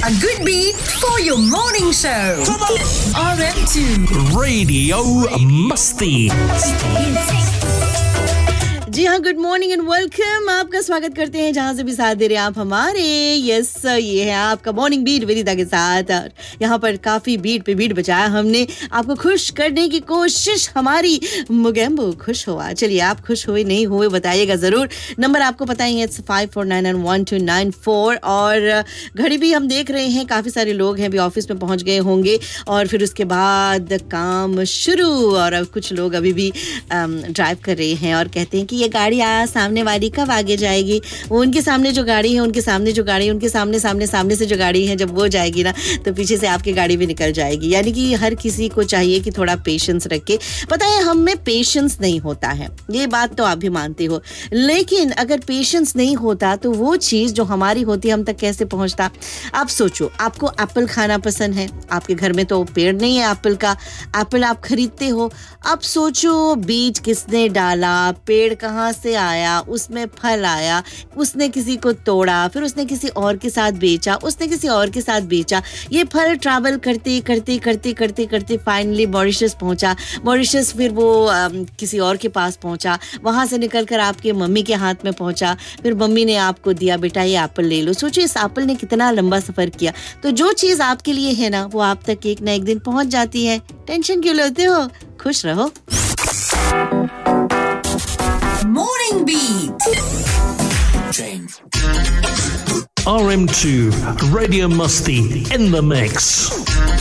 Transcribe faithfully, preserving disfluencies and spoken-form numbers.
A good beat for your morning show. R M two Radio Masti. जी हाँ, good morning and welcome. आपका स्वागत करते हैं जहाँ से भी साथ दे रहे हैं आप हमारे। यस, ये है आपका मॉर्निंग बीट विनीता के साथ। और यहाँ पर काफ़ी बीट पे बीट बचाया हमने, आपको खुश करने की कोशिश हमारी। मुगेम्बो खुश हुआ। चलिए, आप खुश हुए नहीं हुए बताइएगा ज़रूर। नंबर आपको पता ही है, it's five four nine nine one two nine four. और घड़ी भी हम देख रहे हैं, काफ़ी सारे लोग हैं अभी ऑफिस में पहुँच गए होंगे और फिर उसके बाद काम शुरू। और अब कुछ लोग अभी भी ड्राइव कर रहे हैं और कहते हैं कि ये गाड़ी आ सामने वाली कब आगे जाएगी। वो उनके सामने जो गाड़ी है, उनके सामने जो गाड़ी है, उनके सामने सामने सामने से जो गाड़ी है, जब वो जाएगी ना तो पीछे से आपकी गाड़ी भी निकल जाएगी। यानी कि हर किसी को चाहिए कि थोड़ा पेशेंस रखे। पता है, हम में पेशेंस नहीं होता है, ये बात तो आप भी मानते हो। लेकिन अगर पेशेंस नहीं होता तो वो चीज़ जो हमारी होती है हम तक कैसे पहुंचता। आप सोचो, आपको एप्पल खाना पसंद है, आपके घर में तो पेड़ नहीं है एप्पल का, एप्पल आप खरीदते हो। अब सोचो, बीज किसने डाला, पेड़ कहाँ से आया, उसमें फल आया, उसने किसी को तोड़ा, फिर उसने किसी और के साथ बेचा, उसने किसी और के साथ बेचा। ये फल ट्रैवल करते करते करते करते करते फाइनली मॉरिशस पहुंचा। मॉरिशस फिर वो आ, किसी और के पास पहुंचा, वहां से निकलकर आपके मम्मी के हाथ में पहुंचा। फिर मम्मी ने आपको दिया, बेटा ये एप्पल ले लो। सोचिए, इस एप्पल ने कितना लंबा सफर किया। तो जो चीज आपके लिए है ना, वो आप तक एक ना एक दिन पहुंच जाती है। टेंशन क्यों लेते हो, खुश रहो। Morning Beat. R M two Radio Masti in the mix.